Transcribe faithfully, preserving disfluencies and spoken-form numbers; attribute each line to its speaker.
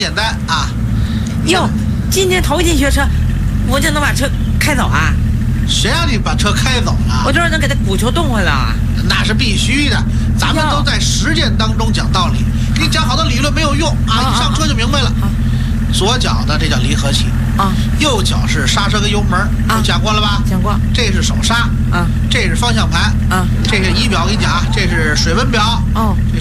Speaker 1: 简单啊。
Speaker 2: 哟，今天头一天学车，我就能把车开走啊？
Speaker 1: 谁让你把车开走了？
Speaker 2: 我就是能给他鼓球动回来啊。
Speaker 1: 那是必须的，咱们都在实践当中讲道理，给你讲好多理论没有用啊！一上车就明白了。左脚的这叫离合器
Speaker 2: 啊，
Speaker 1: 右脚是刹车跟油门，都讲过了吧？
Speaker 2: 讲过。
Speaker 1: 这是手刹
Speaker 2: 啊，
Speaker 1: 这是方向盘
Speaker 2: 啊，
Speaker 1: 这是仪表，给你讲啊，这是水温表
Speaker 2: 哦。